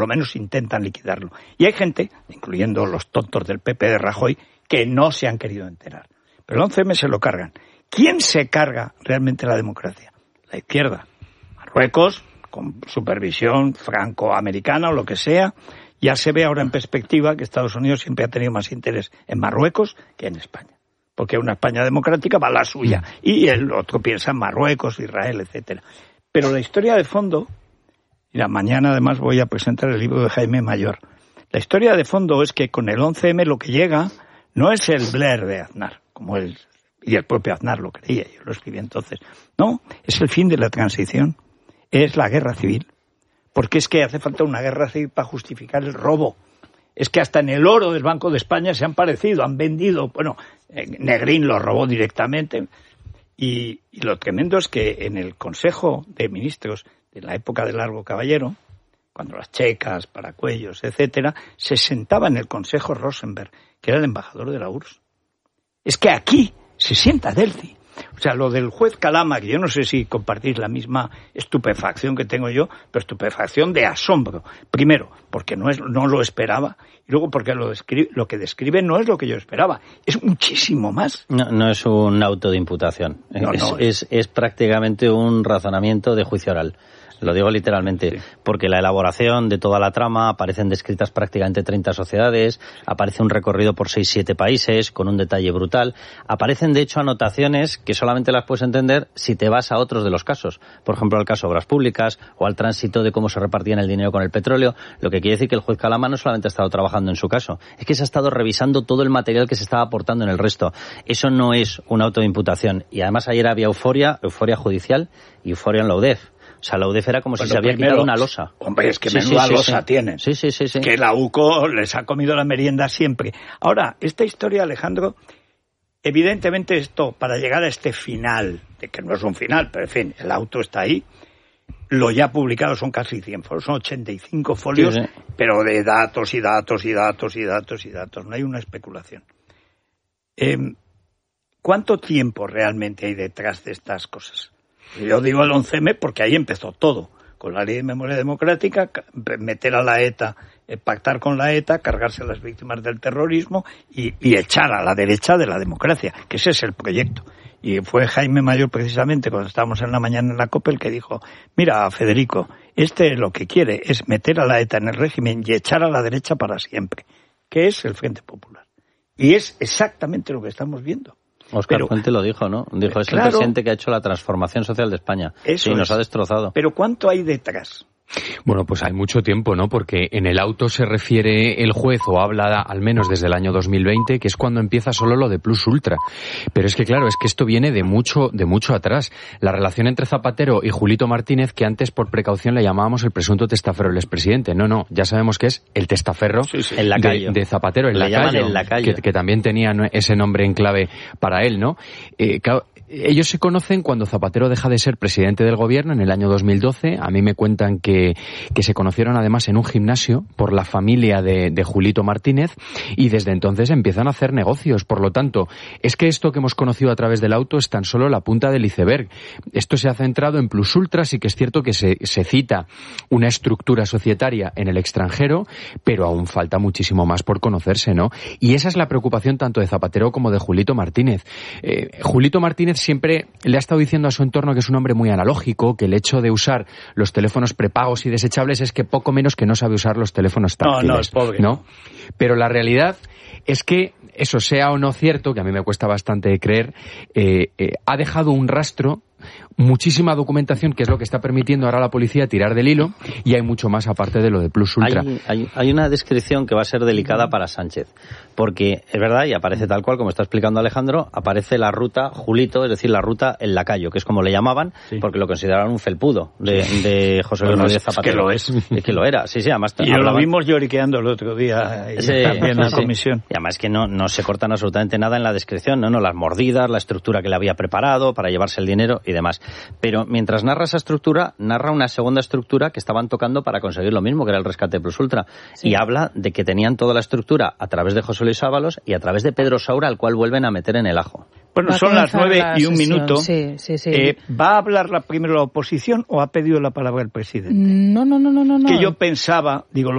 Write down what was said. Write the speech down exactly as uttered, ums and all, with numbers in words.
por lo menos intentan liquidarlo. Y hay gente, incluyendo los tontos del P P de Rajoy, que no se han querido enterar. Pero el once eme se lo cargan. ¿Quién se carga realmente la democracia? La izquierda. Marruecos, con supervisión franco-americana o lo que sea. Ya se ve ahora en perspectiva que Estados Unidos siempre ha tenido más interés en Marruecos que en España. Porque una España democrática va a la suya. Y el otro piensa en Marruecos, Israel, etcétera. Pero la historia de fondo, y la mañana además voy a presentar el libro de Jaime Mayor, la historia de fondo es que con el once eme lo que llega no es el Blair de Aznar, como él, y el propio Aznar lo creía, yo lo escribí entonces. No, es el fin de la transición, es la guerra civil. Porque es que hace falta una guerra civil para justificar el robo. Es que hasta en el oro del Banco de España se han parecido, han vendido, bueno, Negrín lo robó directamente. Y, y lo tremendo es que en el Consejo de Ministros de la época de Largo Caballero, cuando las checas, Paracuellos, etcétera, se sentaba en el Consejo Rosenberg, que era el embajador de la U R S S. Es que aquí se sienta Delcy. O sea, lo del juez Calama, que yo no sé si compartís la misma estupefacción que tengo yo, pero estupefacción de asombro. Primero, porque no es, no lo esperaba, y luego porque lo, describe, lo que describe no es lo que yo esperaba, es muchísimo más. No, no es un auto de imputación, no, es, no, es, es, es prácticamente un razonamiento de juicio oral. Lo digo literalmente, sí. Porque la elaboración de toda la trama, aparecen descritas prácticamente treinta sociedades, aparece un recorrido por seis siete países, con un detalle brutal. Aparecen, de hecho, anotaciones que solamente las puedes entender si te vas a otros de los casos. Por ejemplo, al caso Obras Públicas, o al tránsito de cómo se repartían el dinero con el petróleo. Lo que quiere decir que el juez Calama no solamente ha estado trabajando en su caso, es que se ha estado revisando todo el material que se estaba aportando en el resto. Eso no es un auto de imputación. Y además ayer había euforia, euforia judicial y euforia en la U D E F. O sea, la U D E F era como bueno, si se había primero, quitado una losa. Hombre, es que sí, menuda sí, losa sí. tienen. Sí, sí, sí, sí. Que la U C O les ha comido la merienda siempre. Ahora, esta historia, Alejandro, evidentemente esto, para llegar a este final, de que no es un final, pero en fin, el auto está ahí, lo ya publicado son casi cien folios, son ochenta y cinco folios, sí, sí. Pero de datos y datos y datos y datos y datos, no hay una especulación. Eh, ¿Cuánto tiempo realmente hay detrás de estas cosas? Yo digo el once eme porque ahí empezó todo, con la Ley de Memoria Democrática, meter a la ETA, eh, pactar con la ETA, cargarse a las víctimas del terrorismo y, y echar a la derecha de la democracia, que ese es el proyecto. Y fue Jaime Mayor precisamente, cuando estábamos en la mañana en la COPE, el que dijo, mira, Federico, este lo que quiere es meter a la ETA en el régimen y echar a la derecha para siempre, que es el Frente Popular. Y es exactamente lo que estamos viendo. Óscar pero, Fuente lo dijo, ¿no? Dijo, es claro, el presidente que ha hecho la transformación social de España. Eso sí, nos es. ha destrozado. Pero ¿cuánto hay detrás? Bueno, pues hay mucho tiempo, ¿no? Porque en el auto se refiere el juez, o habla al menos desde el año dos mil veinte, que es cuando empieza solo lo de Plus Ultra. Pero es que claro, es que esto viene de mucho, de mucho atrás. La relación entre Zapatero y Julito Martínez, que antes por precaución le llamábamos el presunto testaferro del expresidente. No, no, ya sabemos que es el testaferro sí, sí. El lacayo. De, de Zapatero, el le lacayo, llaman el lacayo. Que, que también tenía ese nombre en clave para él, ¿no? Eh, claro, ellos se conocen cuando Zapatero deja de ser presidente del gobierno en el año dos mil doce. A mí me cuentan que, que se conocieron además en un gimnasio por la familia de, de Julito Martínez, y desde entonces empiezan a hacer negocios. Por lo tanto, es que esto que hemos conocido a través del auto es tan solo la punta del iceberg. Esto se ha centrado en Plus Ultra, sí que es cierto que se, se cita una estructura societaria en el extranjero, pero aún falta muchísimo más por conocerse, ¿no? Y esa es la preocupación tanto de Zapatero como de Julito Martínez. Eh, Julito Martínez siempre le ha estado diciendo a su entorno que es un hombre muy analógico, que el hecho de usar los teléfonos prepagos y desechables es que poco menos que no sabe usar los teléfonos táctiles. No, no, es pobre. ¿No? Pero la realidad es que, eso sea o no cierto, que a mí me cuesta bastante creer, eh, eh, ha dejado un rastro, muchísima documentación, que es lo que está permitiendo ahora a la policía tirar del hilo, y hay mucho más aparte de lo de Plus Ultra. Hay, hay, hay una descripción que va a ser delicada para Sánchez, porque es verdad, y aparece tal cual como está explicando Alejandro, aparece la ruta Julito, es decir, la ruta El Lacayo, que es como le llamaban, sí. Porque lo consideraban un felpudo de, de José Luis Rodríguez Zapatero. Es que lo es. Es que lo era, sí, sí, además... Y hablaban... lo vimos lloriqueando el otro día, sí, también en la sí, comisión. Sí. Y además que no, no se cortan absolutamente nada en la descripción, no, no, las mordidas, la estructura que le había preparado para llevarse el dinero y demás. Pero mientras narra esa estructura, narra una segunda estructura que estaban tocando para conseguir lo mismo, que era el rescate Plus Ultra. Sí. Y habla de que tenían toda la estructura a través de José Luis Ábalos y a través de Pedro Saura, al cual vuelven a meter en el ajo. Bueno, son las nueve y un minuto. Sí, sí, sí. Eh, ¿Va a hablar la, primero la oposición o ha pedido la palabra el presidente? No, no, no, no, no. Que yo pensaba, digo,